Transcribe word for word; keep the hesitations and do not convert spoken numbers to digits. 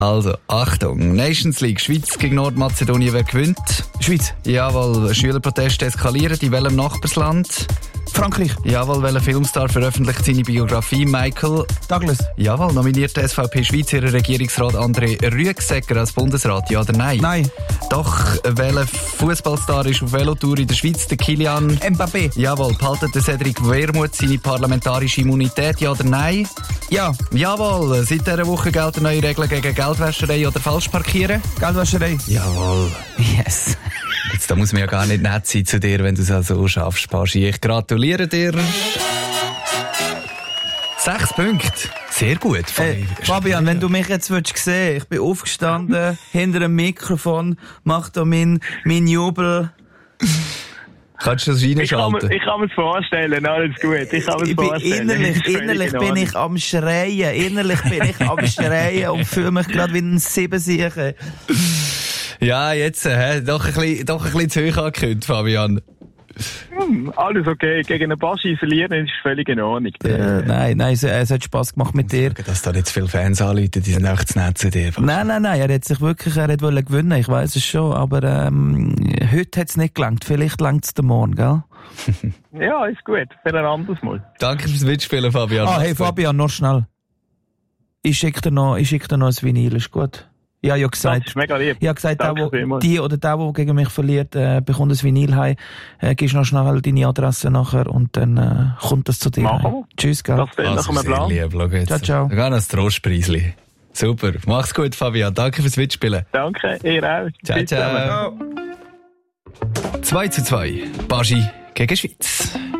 Also, Achtung. Nations League, Schweiz gegen Nordmazedonien, wer gewinnt? Schweiz. Jawohl, Schülerproteste eskalieren, in welchem Nachbarsland? Frankreich. Jawohl, welcher Filmstar veröffentlicht seine Biografie? Michael Douglas. Jawohl, nominiert S V P Schweiz ihren Regierungsrat André Rüegsegger als Bundesrat, ja oder nein? Nein. Doch, welcher Fußballstar ist auf Velotour in der Schweiz? Der Kilian Mbappé. Jawohl, behaltet der Cedric Wermuth seine parlamentarische Immunität, ja oder nein? Ja. Jawohl, seit dieser Woche gelten neue Regeln gegen Geldwäscherei oder Falschparkieren? Geldwäscherei. Jawohl. Yes. Jetzt, da muss man ja gar nicht nett sein zu dir, wenn du es also schaffst, Paschi. Ich gratuliere dir. Sechs Punkte. Sehr gut. Hey, Fabian, wenn du mich jetzt würdest sehen, ich bin aufgestanden, hinter dem Mikrofon, mach da mein, mein Jubel. Kannst du das reinschalten? Ich kann mir es vorstellen, alles gut. Ich kann mir Ich bin vorstellen. innerlich, innerlich bin ich am Schreien. Innerlich bin ich am Schreien und fühle mich gerade wie ein Siebensiechen. Ja, jetzt, hä? Doch ein bisschen, doch ein bisschen zu hoch angekündigt, Fabian. Hm, alles okay. Gegen einen Baschi verlieren ist völlig in Ordnung. Äh, nein, nein, es, es hat Spass gemacht mit dir. Dass da nicht zu viele Fans anrufen, die sind echt zu nett zu dir. Nein, nein, nein, er hat sich wirklich, er hat wollen gewinnen, ich weiss es schon, aber ähm, heute hat es nicht gelangt. Vielleicht langt es morgen, gell? Ja, ist gut. Für ein anderes Mal. Danke fürs Mitspielen, Fabian. Ah, hey Fabian, noch schnell. Ich schicke dir noch, ich schick dir noch ein Vinyl, ist gut? Ja, ich habe gesagt, Das ist mega lieb. ich habe gesagt, der, Danke wo, vielmals. die oder der, der gegen mich verliert, äh, bekommt ein Vinyl heim. Äh, gibst noch schnell deine Adresse nachher und dann äh, kommt das zu dir. Machen heim. wir. Tschüss, gell? Das steht nach Also einem sehr Plan. lieb, schau jetzt. Ciao, ciao. Sogar noch ein Trostpreisli. Super. Mach's gut, Fabian. Danke fürs Mitspielen. Danke, ihr auch. Ciao, Bis zusammen. ciao. zwei zu zwei. Baschi gegen Schweiz.